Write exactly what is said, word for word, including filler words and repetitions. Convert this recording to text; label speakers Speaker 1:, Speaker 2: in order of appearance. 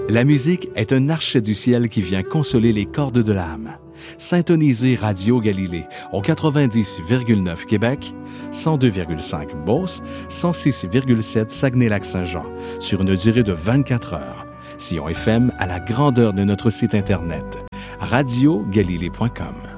Speaker 1: La musique est un archet du ciel qui vient consoler les cordes de l'âme. Syntonisez Radio Galilée au quatre-vingt-dix virgule neuf Québec, cent deux virgule cinq Beauce, cent six virgule sept Saguenay-Lac-Saint-Jean sur une durée de vingt-quatre heures. Sillon F M à la grandeur de notre site Internet, radio galilée point com.